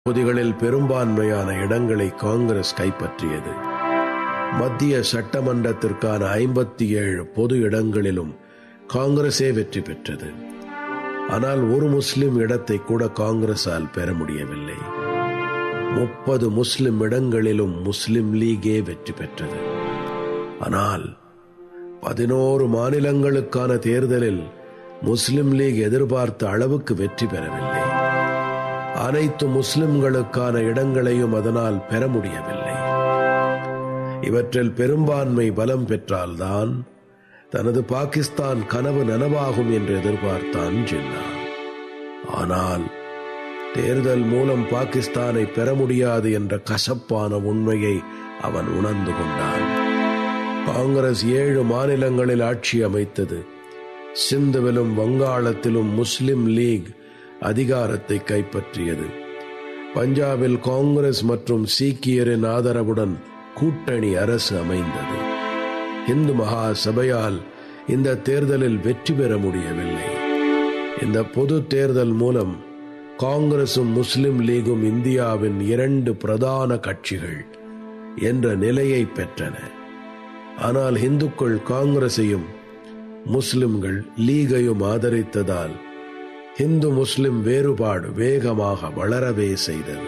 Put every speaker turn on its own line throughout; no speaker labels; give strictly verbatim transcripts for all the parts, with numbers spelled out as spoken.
தொகுதிகளில் பெரும்பான்மையான இடங்களை காங்கிரஸ் கைப்பற்றியது. மத்திய சட்டமன்றத்திற்கான ஐம்பத்தி ஏழு பொது இடங்களிலும் காங்கிரஸே வெற்றி பெற்றது. ஆனால் ஒரு முஸ்லிம் இடத்தை கூட காங்கிரஸால் பெற முடியவில்லை. முப்பது முஸ்லிம் இடங்களிலும் முஸ்லிம் லீகே வெற்றி பெற்றது. ஆனால் பதினோரு மாநிலங்களுக்கான தேர்தலில் முஸ்லிம் லீக் எதிர்பார்த்த அளவுக்கு வெற்றி பெறவில்லை. அனைத்து முஸ்லிம்களுக்கான இடங்களையும் அதனால் பெற முடியவில்லை. இவற்றில் பெரும்பான்மை பலம் பெற்றால்தான் தனது பாகிஸ்தான் கனவு நனவாகும் என்று எதிர்பார்த்தான் ஜின்னா. ஆனால் தேர்தல் மூலம் பாகிஸ்தானை பெற முடியாது என்ற கசப்பான உண்மையை அவன் உணர்ந்து கொண்டான். காங்கிரஸ் ஏழு மாநிலங்களில் ஆட்சி அமைத்தது. சிந்துவிலும் வங்காளத்திலும் முஸ்லிம் லீக் அதிகாரத்தை கைப்பற்றியது. பஞ்சாபில் காங்கிரஸ் மற்றும் சீக்கியரின் ஆதரவுடன் கூட்டணி அரசு அமைந்தது. இந்து மகா சபையால் இந்த தேர்தலில் வெற்றி பெற முடியவில்லை. இந்த பொது தேர்தல் மூலம் காங்கிரசும் முஸ்லிம் லீகும் இந்தியாவின் இரண்டு பிரதான கட்சிகள் என்ற நிலையை பெற்றன. ஆனால் இந்துக்கள் காங்கிரஸையும் முஸ்லிம்கள் லீகையும் ஆதரித்ததால் இந்து முஸ்லிம் வேறுபாடு வேகமாக வளரவே செய்தது.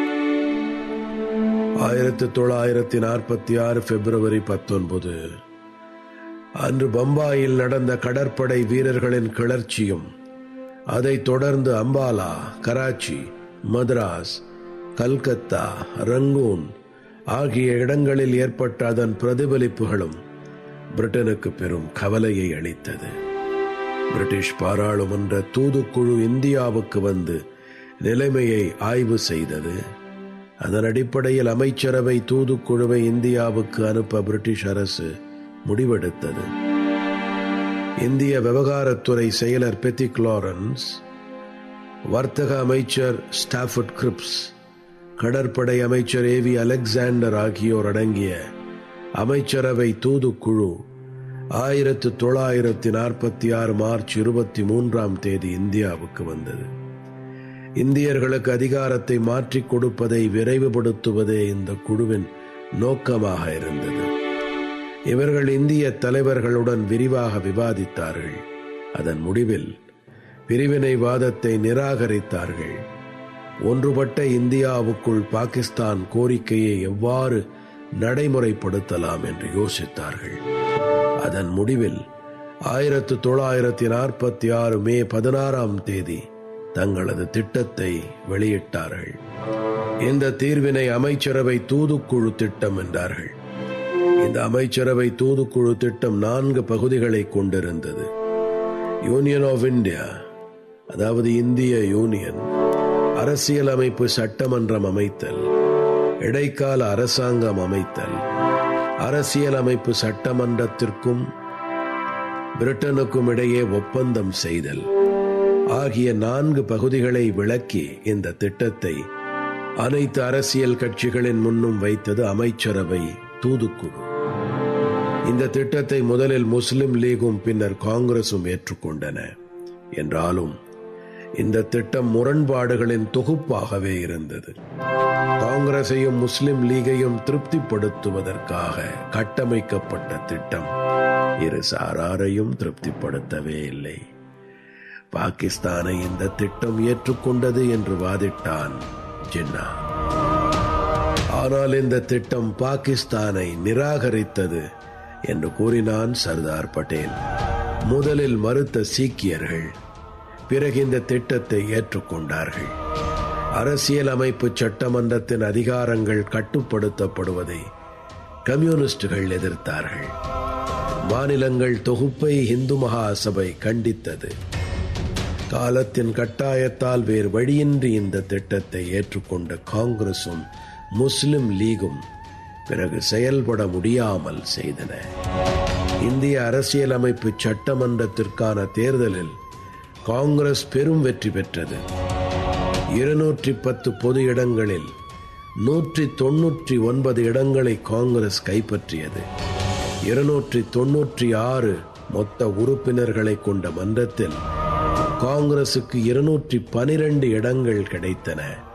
ஆயிரத்தி தொள்ளாயிரத்தி நாற்பத்தி ஆறு பிப்ரவரி பத்தொன்பது அன்று பம்பாயில் நடந்த கடற்படை வீரர்களின் கிளர்ச்சியும், அதைத் தொடர்ந்து அம்பாலா, கராச்சி, மദ്രാஸ், கல்கத்தா, ரங்கூன் ஆகிய இடங்களில் ஏற்பட்ட அதன் பிரதிபலிப்புகளும் பிரிட்டனுக்கு பெரும் கவலையை அளித்தது. பிரிட்டிஷ் பாராளுமன்ற தூதுக்குழு இந்தியாவுக்கு வந்து நிலைமையை ஆய்வு செய்தது. அதன் அடிப்படையில் அமைச்சரவை தூதுக்குழுவை இந்தியாவுக்கு அனுப்ப பிரிட்டிஷ் அரசு முடிவெடுத்தது. இந்திய விவகாரத்துறை செயலர் பெத்திக் லாரன்ஸ், வர்த்தக அமைச்சர் ஸ்டாஃபர்ட் கிரிப்ஸ், கடற்படை அமைச்சர் ஏ வி அலெக்சாண்டர் ஆகியோர் அடங்கிய அமைச்சரவை தூதுக்குழு ஆயிரத்தி தொள்ளாயிரத்தி நாற்பத்தி ஆறு மார்ச் இருபத்தி மூன்றாம் தேதி இந்தியாவுக்கு வந்தது. இந்தியர்களுக்கு அதிகாரத்தை மாற்றிக் கொடுப்பதை விரைவுபடுத்துவதே இந்த குழுவின் நோக்கமாக இருந்தது. இவர்கள் இந்திய தலைவர்களுடன் விரிவாக விவாதித்தார்கள். அதன் முடிவில் பிரிவினைவாதத்தை நிராகரித்தார்கள். ஒன்றுபட்ட இந்தியாவுக்குள் பாகிஸ்தான் கோரிக்கையை எவ்வாறு நடைமுறைப்படுத்தலாம் என்று யோசித்தார்கள். அதன் முடிவில் ஆயிரத்தி தொள்ளாயிரத்தி நாற்பத்தி ஆறு மே பதினாறாம் தேதி தங்களது திட்டத்தை வெளியிட்டார்கள். இந்த தீர்வினை அமைச்சரவை தூதுக்குழு திட்டம் என்றார்கள். இந்த அமைச்சரவை தூதுக்குழு திட்டம் நான்கு பகுதிகளை கொண்டிருந்தது. யூனியன் ஆஃப் இந்தியா, அதாவது இந்திய யூனியன், அரசியல் அமைப்பு சட்டமன்றம் அமைத்தல், இடைக்கால அரசாங்கம் அமைத்தல், அரசியல் அமைப்பு சட்டமன்றத்திற்கும் பிரிட்டனுக்கும் இடையே ஒப்பந்தம் செய்தல் ஆகிய நான்கு பகுதிகளை விளக்கி இந்த திட்டத்தை அனைத்து அரசியல் கட்சிகளின் முன்னும் வைத்தது அமைச்சரவை தூதுக்குழு. இந்த திட்டத்தை முதலில் முஸ்லிம் லீகும் பின்னர் காங்கிரசும் ஏற்றுக்கொண்டன. என்றாலும் இந்த திட்டம் முரண்பாடுகளின் தொகுப்பாகவே இருந்தது. காங்கிரசையும் முஸ்லிம் லீகையும் திருப்திப்படுத்துவதற்காக கட்டமைக்கப்பட்ட திட்டம் இரு சாராரையும் திருப்திப்படுத்தவே இல்லை. பாகிஸ்தானை இந்த திட்டம் ஏற்றுக்கொண்டது என்று வாதிட்டான் ஜின்னா. ஆனால் இந்த திட்டம் பாகிஸ்தானை நிராகரித்தது என்று கூறினான் சர்தார் பட்டேல். முதலில் மறுத்த சீக்கியர்கள் பிறகு இந்த திட்டத்தை ஏற்றுக்கொண்டார்கள். அரசியல் அமைப்பு சட்டமன்றத்தின் அதிகாரங்கள் கட்டுப்படுத்தப்படுவதை கம்யூனிஸ்டுகள் எதிர்த்தார்கள். மாநிலங்கள் தொகுப்பை இந்து மகா சபை கண்டித்தது. காலத்தின் கட்டாயத்தால் வேறு வழியின்றி இந்த திட்டத்தை ஏற்றுக்கொண்ட காங்கிரசும் முஸ்லிம் லீகும் பிறகு செயல்பட முடியாமல் செய்தன. இந்திய அரசியலமைப்பு சட்டமன்றத்திற்கான தேர்தலில் காங்கிரஸ் பெரும் வெற்றி பெற்றது. இருநூற்றி பத்து பொது இடங்களில் நூற்றி தொன்னூற்றி ஒன்பது இடங்களை காங்கிரஸ் கைப்பற்றியது. இருநூற்றி தொன்னூற்றி ஆறு மொத்த உறுப்பினர்களை கொண்ட மன்றத்தில் காங்கிரசுக்கு இருநூற்றி பனிரெண்டு இடங்கள் கிடைத்தன.